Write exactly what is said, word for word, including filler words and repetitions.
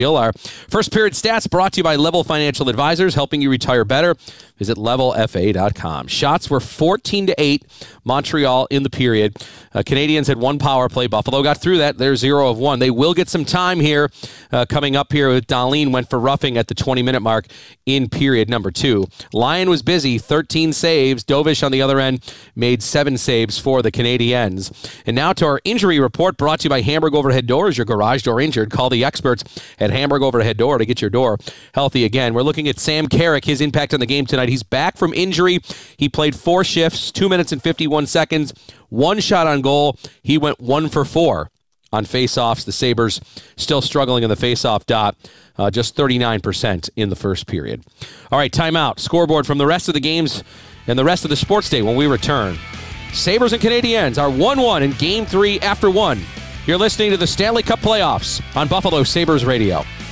Our first period stats brought to you by Level Financial Advisors, helping you retire better. Visit level f a dot com. Shots were fourteen to eight, Montreal in the period. Uh, Canadians had one power play. Buffalo got through that. They're zero of one. They will get some time here uh, coming up here. With Dahlin went for roughing at the twenty-minute mark in period number two. Lyon was busy, thirteen saves. Dovish on the other end made seven saves for the Canadiens. And now to our injury report, brought to you by Hamburg Overhead Doors. Your garage door injured, call the experts at Hamburg Overhead Door to get your door healthy again. We're looking at Sam Carrick, his impact on the game tonight. He's back from injury. He played four shifts, two minutes and fifty-one seconds, one shot on goal. He went one for four on faceoffs. The Sabres still struggling in the faceoff dot, uh, just thirty-nine percent in the first period. All right, timeout. Scoreboard from the rest of the games and the rest of the sports day when we return. Sabres and Canadiens are one one in Game three after one. You're listening to the Stanley Cup Playoffs on Buffalo Sabres Radio.